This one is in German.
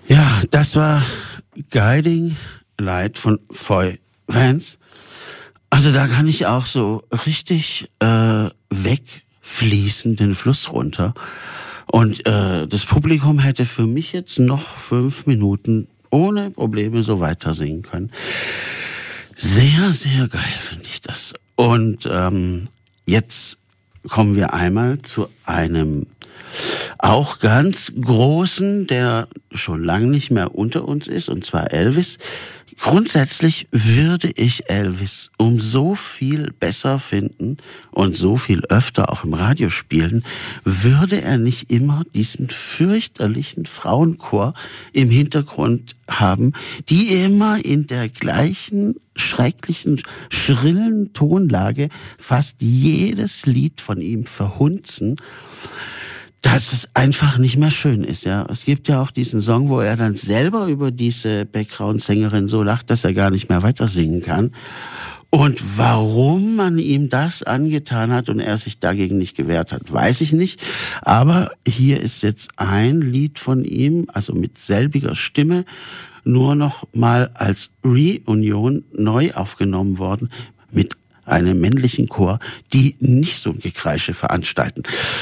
Ja, das war Guiding Light von Foy Vance. Also da kann ich auch so richtig wegfließen, den Fluss runter. Und das Publikum hätte für mich jetzt noch 5 Minuten ohne Probleme so weiter singen können. Sehr, sehr geil finde ich das. Und jetzt kommen wir einmal zu einem auch ganz großen, der schon lange nicht mehr unter uns ist, und zwar Elvis. Grundsätzlich würde ich Elvis um so viel besser finden und so viel öfter auch im Radio spielen, würde er nicht immer diesen fürchterlichen Frauenchor im Hintergrund haben, die immer in der gleichen schrecklichen, schrillen Tonlage fast jedes Lied von ihm verhunzen, dass es einfach nicht mehr schön ist, ja. Es gibt ja auch diesen Song, wo er dann selber über diese Background-Sängerin so lacht, dass er gar nicht mehr weiter singen kann. Und warum man ihm das angetan hat und er sich dagegen nicht gewehrt hat, weiß ich nicht. Aber hier ist jetzt ein Lied von ihm, also mit selbiger Stimme, nur noch mal als Reunion neu aufgenommen worden mit einem männlichen Chor, die nicht so ein Gekreische veranstalten.